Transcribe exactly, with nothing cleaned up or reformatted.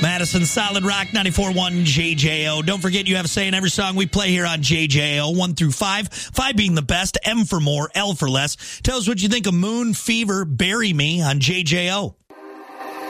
Madison Solid Rock ninety-four point one J J O. Don't forget you have a say in every song we play here on J J O, one through five. Five being the best, M for more, L for less. Tell us what you think of Moon Fever, Bury Me on J J O.